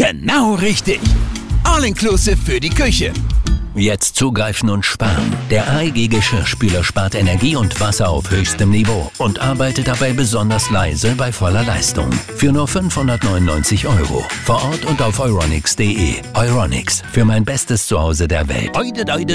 Genau richtig. All-inclusive für die Küche. Jetzt zugreifen und sparen. Der AEG Geschirrspüler spart Energie und Wasser auf höchstem Niveau und arbeitet dabei besonders leise bei voller Leistung. Für nur 599 €. Vor Ort und auf euronics.de. Euronics, für mein bestes Zuhause der Welt.